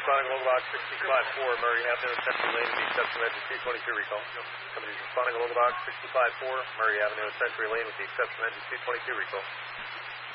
responding to local box 654, Murray Avenue, Century Lane, with the exception of engine 222 recall. Company is responding to local box 654, Murray Avenue, Century Lane, with the exception of engine 222 recall.